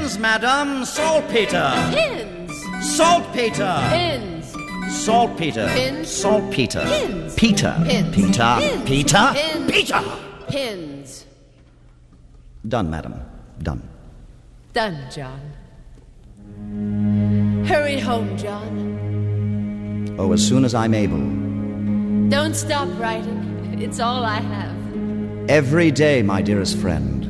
Pins, madam. Saltpeter. Pins. Saltpeter. Pins. Saltpeter. Pins. Saltpeter. Pins. Peter. Pins. Peter. Pins. Peter. Pins. Peter. Pins. Done, madam. Done. Done, John. Hurry home, John. Oh, as soon as I'm able. Don't stop writing. It's all I have. Every day, my dearest friend.